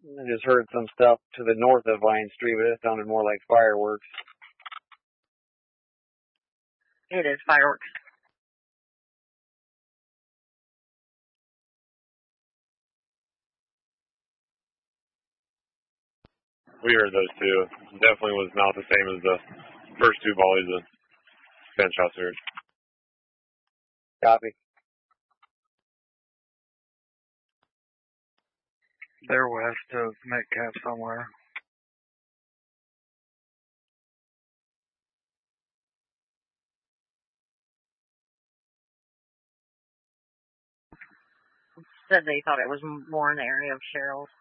I just heard some stuff to the north of Vine Street, but it sounded more like fireworks. It is fireworks. We heard those too. Definitely was not the same as the first two volleys of gunshots heard. Copy. They're west of Metcalf somewhere. Said they thought it was more in the area of Cheryl's.